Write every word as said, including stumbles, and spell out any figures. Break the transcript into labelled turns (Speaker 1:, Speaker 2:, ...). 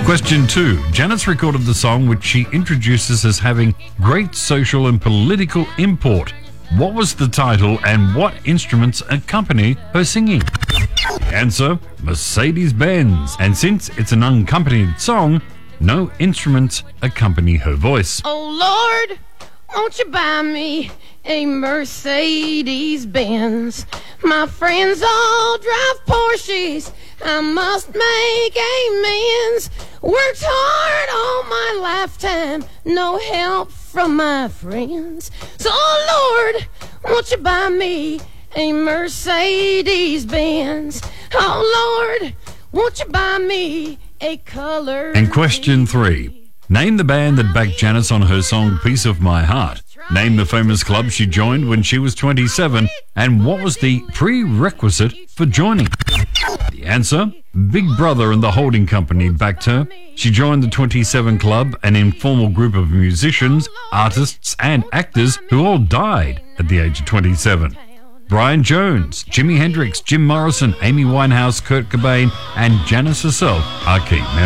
Speaker 1: Question two. Janis recorded the song which she introduces as having great social and political import. What was the title and what instruments accompany her singing? Answer, Mercedes-Benz. And since it's an unaccompanied song, no instruments accompany her voice.
Speaker 2: Oh Lord, won't you buy me a Mercedes-Benz? My friends all drive Porsches, I must make amends. Worked hard all my lifetime, no help from my friends. So oh Lord, won't you buy me a Mercedes-Benz? Oh Lord, won't you buy me a color?
Speaker 1: And question three. Name the band that backed Janis on her song Piece of My Heart. Name the famous club she joined when she was twenty-seven. And what was the prerequisite for joining? The answer, Big Brother and the Holding Company backed her. She joined the twenty-seven Club, an informal group of musicians, artists and actors who all died at the age of twenty-seven. Brian Jones, Jimi Hendrix, Jim Morrison, Amy Winehouse, Kurt Cobain and Janis herself are key members.